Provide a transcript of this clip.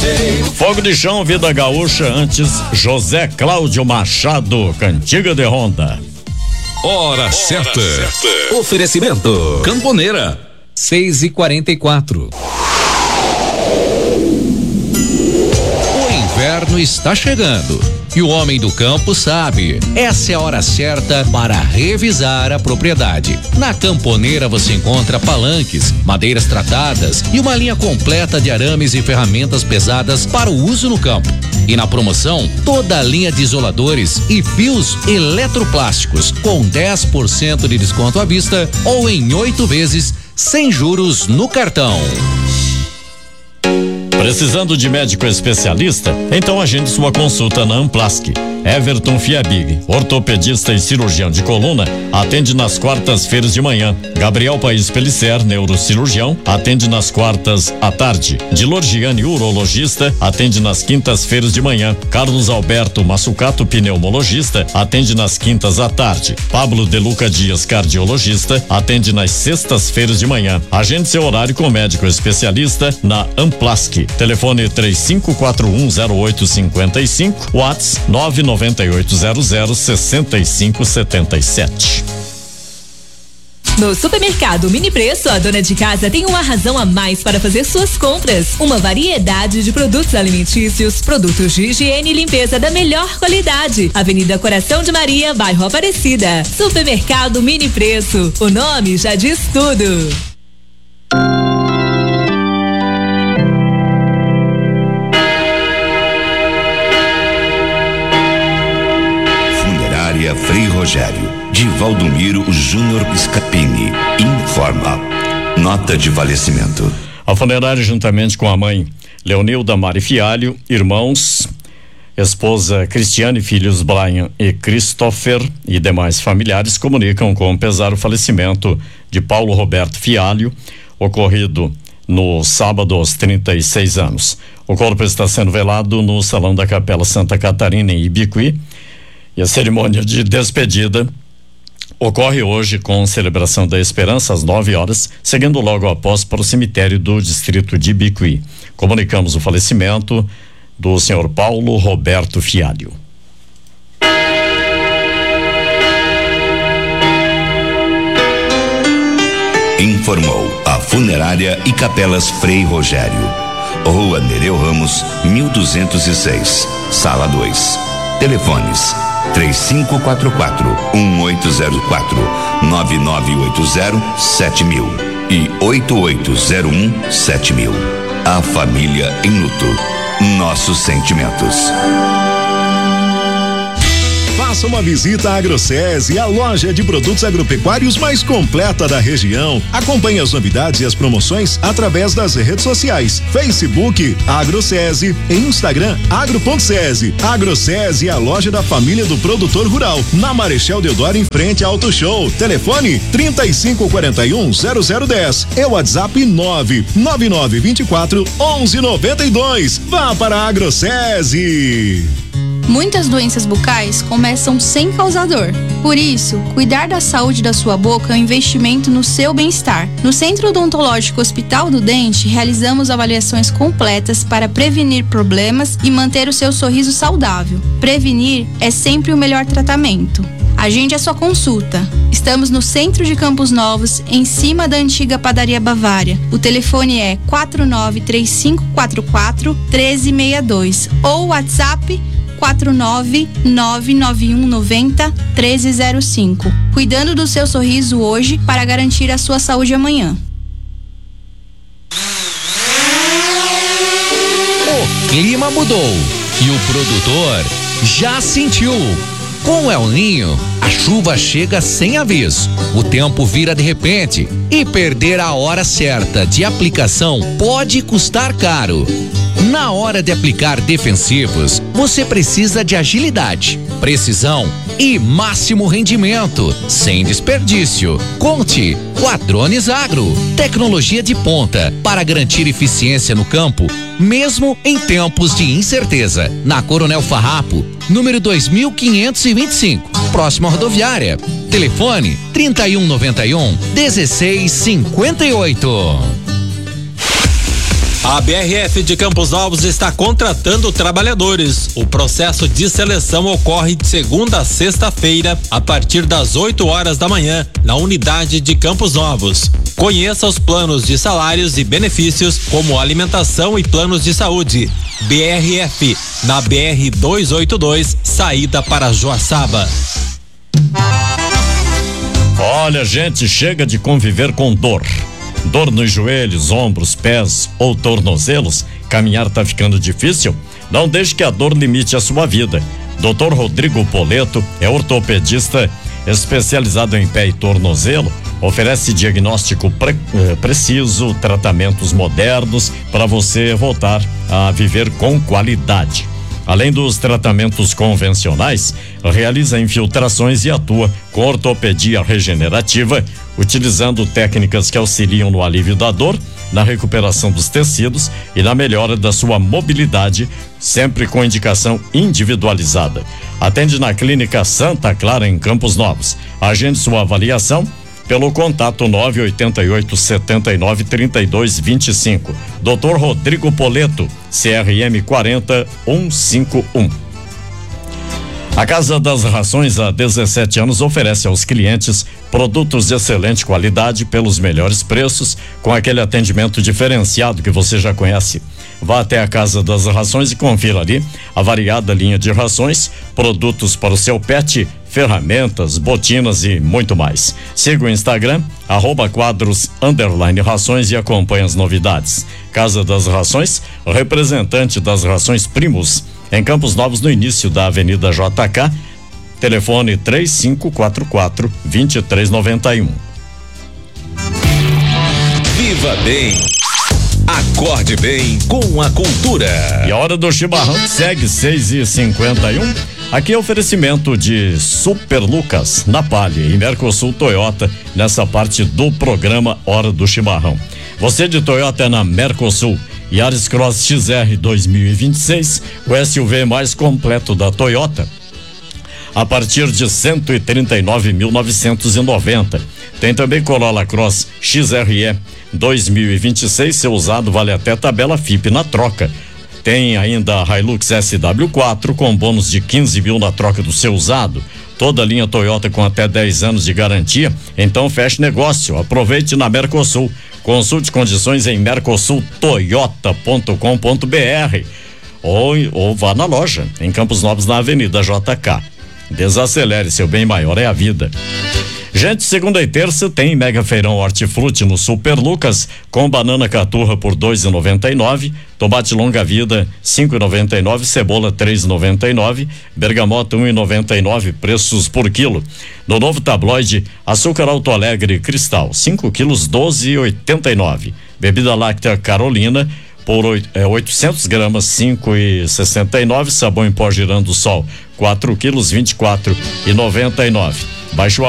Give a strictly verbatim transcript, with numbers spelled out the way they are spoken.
Fogo de chão, Vida Gaúcha, antes José Cláudio Machado, Cantiga de Ronda. Hora, Hora certa. certa. Oferecimento Camponeira. seis e quarenta e quatro. O inverno está chegando e o homem do campo sabe. Essa é a hora certa para revisar a propriedade. Na Camponeira você encontra palanques, madeiras tratadas e uma linha completa de arames e ferramentas pesadas para o uso no campo. E na promoção, toda a linha de isoladores e fios eletroplásticos com dez por cento de desconto à vista ou em oito vezes sem juros no cartão. Precisando de médico especialista? Então agende sua consulta na Amplasc. Everton Fiabig, ortopedista e cirurgião de coluna, atende nas quartas-feiras de manhã. Gabriel País Pellicer, neurocirurgião, atende nas quartas à tarde. Dilor Gianni, urologista, atende nas quintas-feiras de manhã. Carlos Alberto Massucato, pneumologista, atende nas quintas à tarde. Pablo De Luca Dias, cardiologista, atende nas sextas-feiras de manhã. Agende seu horário com médico especialista na Amplasc. Telefone três cinco quatro um zero oito cinco cinco, WhatsApp nove nove oito zero zero seis cinco sete sete. No Supermercado Mini Preço, a dona de casa tem uma razão a mais para fazer suas compras. Uma variedade de produtos alimentícios, produtos de higiene e limpeza da melhor qualidade. Avenida Coração de Maria, bairro Aparecida. Supermercado Mini Preço. O nome já diz tudo. Frei Rogério, de Valdomiro Júnior Scapini, informa. Nota de falecimento. A funerária, juntamente com a mãe Leonilda Mari Fialho, irmãos, esposa Cristiane, filhos Brian e Christopher e demais familiares, comunicam com pesar o falecimento de Paulo Roberto Fialho, ocorrido no sábado aos trinta e seis anos. O corpo está sendo velado no Salão da Capela Santa Catarina, em Ibiqui. E a cerimônia de despedida ocorre hoje com celebração da Esperança às nove horas, seguindo logo após para o cemitério do distrito de Ibiqui. Comunicamos o falecimento do senhor Paulo Roberto Fialho. Informou a Funerária e Capelas Frei Rogério. Rua Nereu Ramos, mil duzentos e seis, Sala dois. Telefones três cinco quatro quatro um oito zero quatro, nove nove oito zero sete mil e oito oito zero um sete mil. A família em luto. Nossos sentimentos. Faça uma visita à AgroSese, a loja de produtos agropecuários mais completa da região. Acompanhe as novidades e as promoções através das redes sociais: Facebook AgroSese, Instagram agro.sese. AgroSese é a loja da família do produtor rural, na Marechal Deodoro, em frente ao Auto Show. Telefone trinta e cinco quarenta e um zero zero dez e o WhatsApp nove nove nove vinte e quatro onze noventa e dois. Vá para a AgroSese. Muitas doenças bucais começam sem causador. Por isso, cuidar da saúde da sua boca é um investimento no seu bem-estar. No Centro Odontológico Hospital do Dente, realizamos avaliações completas para prevenir problemas e manter o seu sorriso saudável. Prevenir é sempre o melhor tratamento. Agende a sua consulta. Estamos no centro de Campos Novos, em cima da antiga padaria Bavária. O telefone é quatro nove três cinco quatro quatro um três seis dois ou o WhatsApp quatro nove nove nove um nove zero um três zero cinco. Cuidando do seu sorriso hoje para garantir a sua saúde amanhã. O clima mudou e o produtor já sentiu. Com o El Ninho, a chuva chega sem aviso, o tempo vira de repente e perder a hora certa de aplicação pode custar caro. Na hora de aplicar defensivos, você precisa de agilidade, precisão e máximo rendimento, sem desperdício. Conte com a Drones Agro, tecnologia de ponta para garantir eficiência no campo, mesmo em tempos de incerteza. Na Coronel Farrapo, número dois mil quinhentos e vinte e cinco, próxima rodoviária. Telefone trinta e um noventa e um dezesseis cinquenta e oito. A B R F de Campos Novos está contratando trabalhadores. O processo de seleção ocorre de segunda a sexta-feira, a partir das oito horas da manhã, na unidade de Campos Novos. Conheça os planos de salários e benefícios, como alimentação e planos de saúde. B R F, na B R duzentos e oitenta e dois, saída para Joaçaba. Olha, gente, chega de conviver com dor. Dor nos joelhos, ombros, pés ou tornozelos? Caminhar tá ficando difícil? Não deixe que a dor limite a sua vida. doutor Rodrigo Poleto é ortopedista especializado em pé e tornozelo. Oferece diagnóstico pre, eh, preciso, tratamentos modernos para você voltar a viver com qualidade. Além dos tratamentos convencionais, realiza infiltrações e atua com ortopedia regenerativa, utilizando técnicas que auxiliam no alívio da dor, na recuperação dos tecidos e na melhora da sua mobilidade, sempre com indicação individualizada. Atende na Clínica Santa Clara, em Campos Novos. Agende sua avaliação pelo contato nove oito oito, sete nove, três dois dois cinco. doutor Rodrigo Poleto, C R M quarenta, cento e cinquenta e um. A Casa das Rações, há dezessete anos, oferece aos clientes produtos de excelente qualidade pelos melhores preços, com aquele atendimento diferenciado que você já conhece. Vá até a Casa das Rações e confira ali a variada linha de rações, produtos para o seu pet, ferramentas, botinas e muito mais. Siga o Instagram, arroba quadros, underline rações, e acompanhe as novidades. Casa das Rações, representante das rações Primus, em Campos Novos, no início da Avenida J K, telefone três cinco quatro quatro, dois três nove um. Viva bem, acorde bem com a cultura. E a hora do chimarrão segue seis e cinquenta e um. Aqui é oferecimento de Super Lucas, na Palha e Mercosul Toyota, nessa parte do programa Hora do Chimarrão. Você de Toyota é na Mercosul. Yaris Cross X R dois mil e vinte e seis, o S U V mais completo da Toyota, a partir de cento e trinta e nove mil novecentos e noventa. Tem também Corolla Cross X R E dois mil e vinte e seis, seu usado vale até tabela F I P na troca. Tem ainda a Hilux S W quatro com bônus de quinze mil na troca do seu usado. Toda a linha Toyota com até dez anos de garantia. Então feche negócio, aproveite na Mercosul. Consulte condições em mercosul toyota ponto com ponto b r ou, ou vá na loja em Campos Novos, na Avenida J K. Desacelere, seu bem maior é a vida. Gente, segunda e terça tem Mega Feirão Hortifruti no Super Lucas, com banana caturra por dois reais e noventa e nove centavos, tomate longa vida cinco reais e noventa e nove centavos, cebola três reais e noventa e nove centavos, bergamota um real e noventa e nove centavos, preços por quilo. No Novo Tabloide, açúcar Alto Alegre Cristal, cinco quilos, doze reais e oitenta e nove centavos. Bebida láctea Carolina por oitocentos gramas, cinco reais e sessenta e nove centavos. Sabão em pó Girando Sol, quatro quilos, vinte e quatro reais e noventa e nove centavos. Baixe o